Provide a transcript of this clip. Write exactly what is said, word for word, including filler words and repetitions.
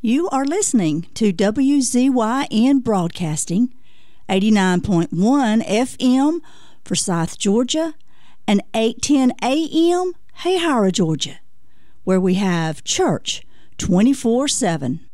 You are listening to W Z Y N Broadcasting, eighty-nine point one F M, Forsyth, Georgia, and eight ten A M, Hayhara, Georgia, where we have church twenty-four seven.